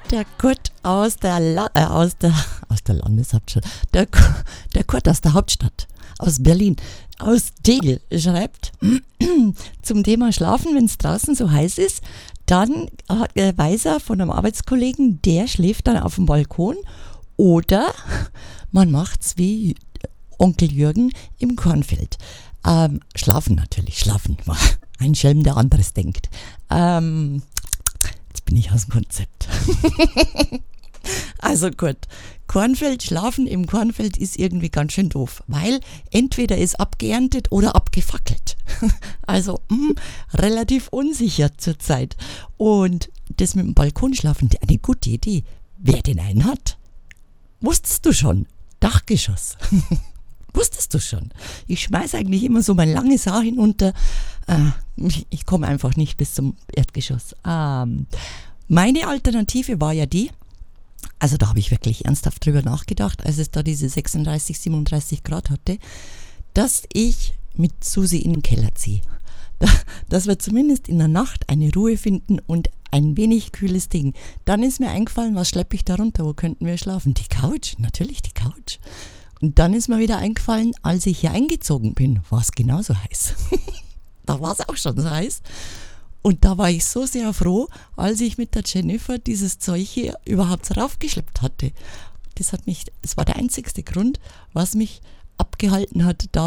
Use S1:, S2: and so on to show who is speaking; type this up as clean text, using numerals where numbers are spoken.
S1: Der Kurt aus der Landeshauptstadt. Der Kurt aus der Hauptstadt, aus Berlin, aus Tegel, schreibt zum Thema Schlafen, wenn es draußen so heiß ist, dann weiß er von einem Arbeitskollegen, der schläft dann auf dem Balkon oder man macht's wie Onkel Jürgen im Kornfeld. Schlafen natürlich, schlafen. Ein Schelm, der anderes denkt. Jetzt bin ich aus dem Konzept. Also gut, Kornfeld, schlafen im Kornfeld ist irgendwie ganz schön doof, weil entweder ist abgeerntet oder abgefackelt. Also relativ unsicher zurzeit. Und das mit dem Balkonschlafen, eine gute Idee. Wer den einen hat? Wusstest du schon? Dachgeschoss. Wusstest du schon? Ich schmeiße eigentlich immer so mein langes Haar hinunter. Ich komme einfach nicht bis zum Erdgeschoss. Meine Alternative war ja die, also da habe ich wirklich ernsthaft drüber nachgedacht, als es da diese 36, 37 Grad hatte, dass ich mit Susi in den Keller ziehe. Dass wir zumindest in der Nacht eine Ruhe finden und ein wenig kühles Ding. Dann ist mir eingefallen, was schleppe ich da runter, wo könnten wir schlafen? Die Couch, natürlich die Couch. Und dann ist mir wieder eingefallen, als ich hier eingezogen bin, war es genauso heiß. Da war es auch schon so heiß. Und da war ich so sehr froh, als ich mit der Jennifer dieses Zeug hier überhaupt raufgeschleppt hatte. Es war der einzigste Grund, was mich abgehalten hat, da